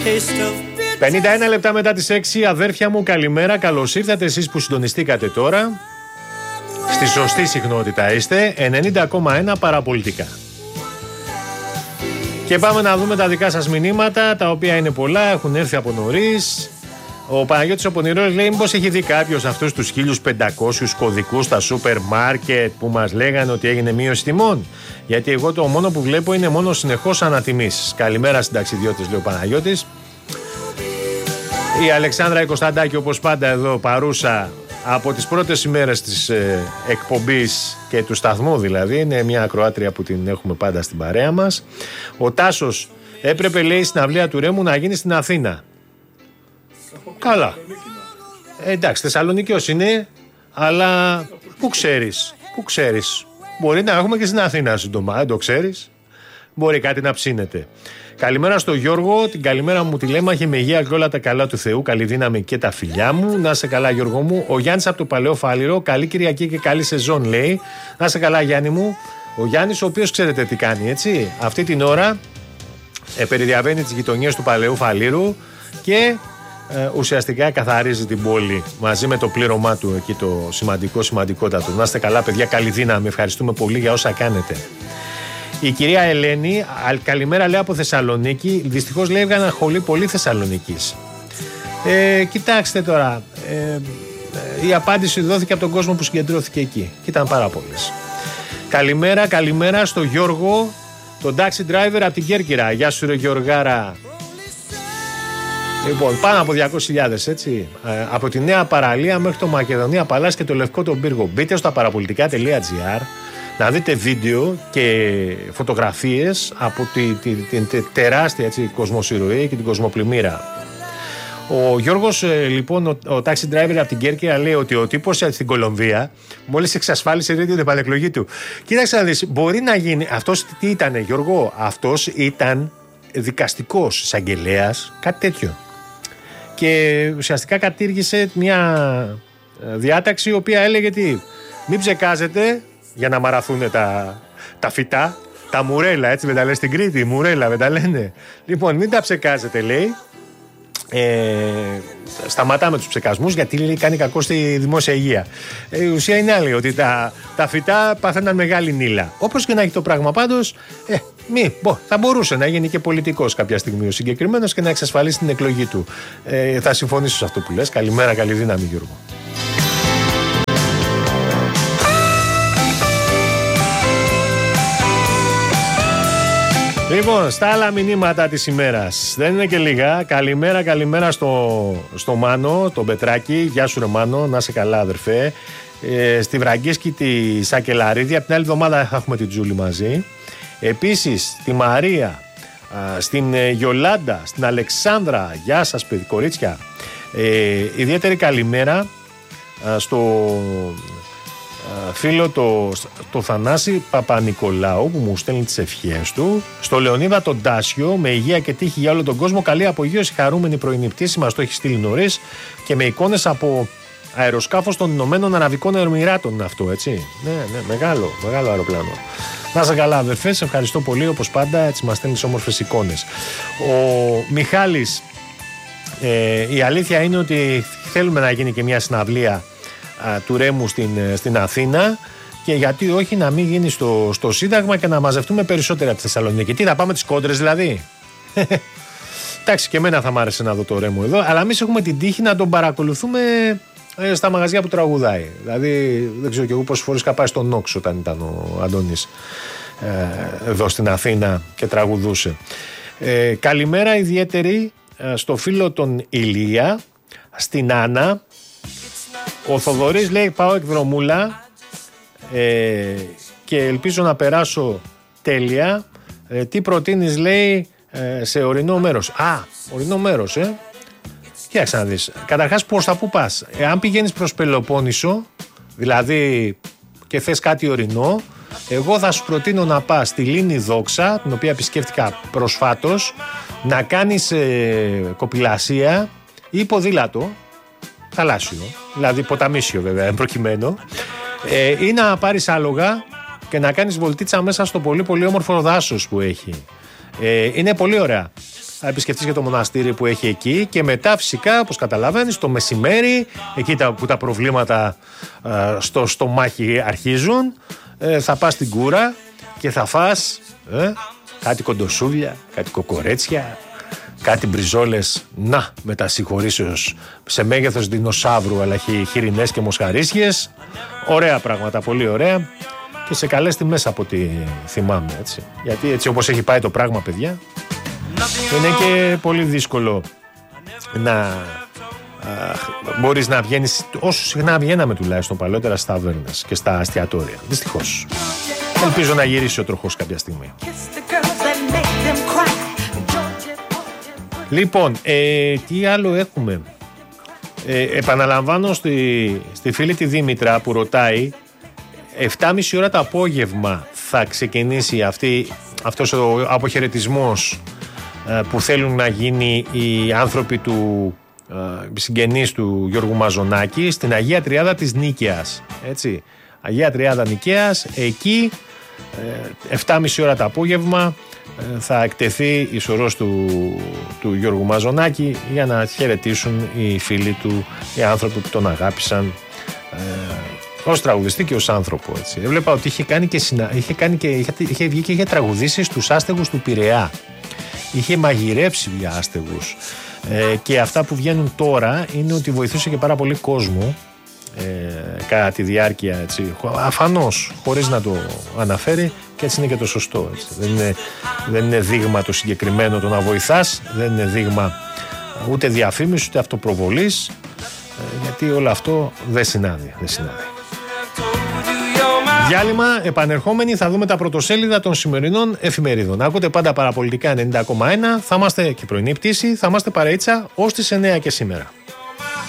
51 λεπτά μετά τις 6, αδέρφια μου, καλημέρα. Καλώς ήρθατε εσείς που συντονιστήκατε τώρα. Στη σωστή συχνότητα είστε. 90,1 παραπολιτικά. Και πάμε να δούμε τα δικά σας μηνύματα, τα οποία είναι πολλά, έχουν έρθει από νωρίς. Ο Παναγιώτης ο Πονηρός λέει: μήπως έχει δει κάποιος αυτούς τους 1500 κωδικούς στα σούπερ μάρκετ που μας λέγανε ότι έγινε μείωση τιμών? Γιατί εγώ το μόνο που βλέπω είναι μόνο συνεχώς ανατιμήσεις. Καλημέρα συνταξιδιώτες, λέει ο Παναγιώτης. Η Αλεξάνδρα Κωνσταντάκη, όπως πάντα εδώ παρούσα από τις πρώτες ημέρες της εκπομπής και του σταθμού, δηλαδή είναι μια ακροάτρια που την έχουμε πάντα στην παρέα μας. Ο Τάσος: έπρεπε, λέει, η συναυλία του Ρέμου να γίνει στην Αθήνα. Καλά. Εντάξει, Θεσσαλονικιός είναι, αλλά πού ξέρεις. Μπορεί να έχουμε και στην Αθήνα σύντομα, δεν το ξέρεις. Μπορεί κάτι να ψήνεται. Καλημέρα στο Γιώργο, την καλημέρα μου τη Λέμαχη, με υγεία και όλα τα καλά του Θεού, καλή δύναμη και τα φιλιά μου. Να σε καλά, Γιώργο μου. Ο Γιάννης από το Παλαιό Φάληρο, καλή Κυριακή και καλή σεζόν, λέει. Να σε καλά, Γιάννη μου. Ο Γιάννης, ο οποίος ξέρετε τι κάνει, έτσι. Αυτή την ώρα περιδιαβαίνει τις γειτονιές του Παλαιού Φαλήρου και ουσιαστικά καθαρίζει την πόλη μαζί με το πλήρωμά του εκεί, το σημαντικότατο. Να είστε καλά, παιδιά, καλή δύναμη. Ευχαριστούμε πολύ για όσα κάνετε. Η κυρία Ελένη, καλημέρα, λέει, από Θεσσαλονίκη. Δυστυχώς, λέει, έβγαλαν χολή πολύ Θεσσαλονίκης. Κοιτάξτε τώρα, η απάντηση δόθηκε από τον κόσμο που συγκεντρώθηκε εκεί και ήταν πάρα πολλές. Καλημέρα στο Γιώργο, τον taxi driver από την Κέρκυρα. Γεια σου, ρε Γιωργάρα. Λοιπόν, πάνω από 200.000, έτσι. Από τη Νέα Παραλία μέχρι το Μακεδονία Παλάς και το Λευκό τον Πύργο. Μπείτε στο παραπολιτικά.gr να δείτε βίντεο και φωτογραφίες από την τεράστια, έτσι, κοσμοσυρωή και την κοσμοπλημμύρα. Ο Γιώργος, λοιπόν, ο taxi driver από την Κέρκυρα, λέει ότι ο τύπος στην Κολομβία μόλις εξασφάλισε την επανεκλογή του. Κοίταξε να δεις, μπορεί να γίνει. Αυτός τι ήτανε, Γιώργο? Αυτός ήταν δικαστικός εισαγγελέας, κάτι τέτοιο. Και ουσιαστικά κατήργησε μια διάταξη η οποία έλεγε τι? Μην ψεκάζετε για να μαραθούν τα φυτά, τα μουρέλα, έτσι δεν τα λένε στην Κρήτη, μουρέλα δεν τα λένε. Λοιπόν, μην τα ψεκάζετε, λέει. Σταματάμε τους ψεκασμούς, γιατί, λέει, κάνει κακό στη δημόσια υγεία. Η ουσία είναι άλλη, ότι τα φυτά πάθαιναν μεγάλη νύλα. Όπως και να έχει το πράγμα, πάντως θα μπορούσε να γίνει και πολιτικός κάποια στιγμή ο συγκεκριμένος και να εξασφαλίσει την εκλογή του. Θα συμφωνήσω σε αυτό που λες. Καλημέρα, καλή δύναμη, Γιώργο. Λοιπόν, στα άλλα μηνύματα της ημέρας, δεν είναι και λίγα. Καλημέρα στο Μάνο, τον Πετράκη. Γεια σου, ρε Μάνο, να είσαι καλά, αδερφέ. Στη Βραγκίσκη τη Σακελαρίδη. Από την άλλη εβδομάδα θα έχουμε την Τζούλη μαζί. Επίσης, στη Μαρία, στην Γιολάντα, στην Αλεξάνδρα. Γεια σας, παιδί, κορίτσια. Ιδιαίτερη καλημέρα στο φίλο το Θανάση Παπα-Νικολάου που μου στέλνει τις ευχές του. Στο Λεωνίδα τον Τάσιο, με υγεία και τύχη για όλο τον κόσμο. Καλή απογείωση, χαρούμενη πρωινή πτήση. Μας το έχει στείλει νωρίς και με εικόνες από αεροσκάφος των Ηνωμένων Αραβικών Εμιράτων είναι αυτό, έτσι. Ναι, μεγάλο αεροπλάνο. Να είσαι καλά, αδερφέ, σε ευχαριστώ πολύ, όπως πάντα, έτσι μας στέλνεις όμορφες εικόνες. Ο Μιχάλης, η αλήθεια είναι ότι θέλουμε να γίνει και μια συναυλία του Ρέμου στην Αθήνα, και γιατί όχι να μην γίνει στο Σύνταγμα και να μαζευτούμε περισσότερα από τη Θεσσαλονίκη. Τι, θα πάμε τις κόντρες δηλαδή? Εντάξει, και εμένα θα μ' άρεσε να δω το Ρέμου εδώ, αλλά εμείς έχουμε την τύχη να τον παρακολουθούμε στα μαγαζιά που τραγουδάει. Δηλαδή, δεν ξέρω κι εγώ πόσες φορές είχα πάει στον Νόξ όταν ήταν ο Αντώνης εδώ στην Αθήνα και τραγουδούσε. Καλημέρα ιδιαίτερη στο φίλο τον Ηλία, στην Άννα. Ο Θοδωρής λέει: πάω εκδρομούλα και ελπίζω να περάσω τέλεια. Τι προτείνεις, λέει, σε ορεινό μέρος? Ορεινό μέρος, Κοίταξε να δεις. Καταρχάς, προς τα πού πας? Αν πηγαίνεις προς Πελοπόννησο, δηλαδή, και θες κάτι ορεινό, εγώ θα σου προτείνω να πας στη Λίμνη Δόξα, την οποία επισκέφτηκα προσφάτως, να κάνεις κοπηλασία ή ποδήλατο, θαλάσσιο, δηλαδή ποταμίσιο βέβαια, προκειμένου, ή να πάρεις άλογα και να κάνεις βολτίτσα μέσα στο πολύ πολύ όμορφο δάσος που έχει. Είναι πολύ ωραία. θα επισκεφτείς και το μοναστήρι που έχει εκεί και μετά φυσικά, όπως καταλαβαίνεις, το μεσημέρι, εκεί που τα προβλήματα στο στομάχι αρχίζουν, θα πας στην Κούρα και θα φας κάτι κοντοσούβλια, κάτι κοκορέτσια, κάτι μπριζόλες, με τα συγχωρήσεως, σε μέγεθος δεινοσαύρου, αλλά έχει χοιρινές και μοσχαρίσιες. Ωραία πράγματα, πολύ ωραία. Και σε καλές τιμές από ό,τι θυμάμαι, έτσι. Γιατί έτσι όπως έχει πάει το πράγμα, παιδιά, είναι και πολύ δύσκολο να μπορείς να βγαίνεις όσο συχνά βγαίναμε τουλάχιστον παλαιότερα στα ταβέρνες και στα εστιατόρια. Δυστυχώς. Ελπίζω να γυρίσει ο τροχός κάποια στιγμή. Λοιπόν, τι άλλο έχουμε. Επαναλαμβάνω στη φίλη τη Δήμητρα που ρωτάει, 7.30 ώρα το απόγευμα θα ξεκινήσει αυτός ο αποχαιρετισμός που θέλουν να γίνει οι άνθρωποι του συγγενείς του Γιώργου Μαζονάκη στην Αγία Τριάδα της Νίκαιας. Έτσι. Αγία Τριάδα Νικαίας, εκεί 7.30 ώρα το απόγευμα θα εκτεθεί η σωρός του Γιώργου Μαζονάκη για να χαιρετήσουν οι φίλοι του, οι άνθρωποι που τον αγάπησαν ως τραγουδιστή και ως άνθρωπο. Έτσι. Έβλεπα ότι είχε βγει και είχε τραγουδήσει στους άστεγους του Πειραιά. Είχε μαγειρέψει για άστεγους. Και αυτά που βγαίνουν τώρα είναι ότι βοηθούσε και πάρα πολύ κόσμο κατά τη διάρκεια, έτσι, αφανώς χωρίς να το αναφέρει, και έτσι είναι και το σωστό, έτσι. Δεν είναι δείγμα το συγκεκριμένο το να βοηθάς, δεν είναι δείγμα ούτε διαφήμιση ούτε αυτοπροβολής, γιατί όλο αυτό δεν συνάδει. Διάλειμμα, επανερχόμενοι θα δούμε τα πρωτοσέλιδα των σημερινών εφημερίδων. Ακούτε πάντα Παραπολιτικά 90,1, θα είμαστε και πρωινή πτήση, θα είμαστε παρεΐτσα ως τις 9 και σήμερα.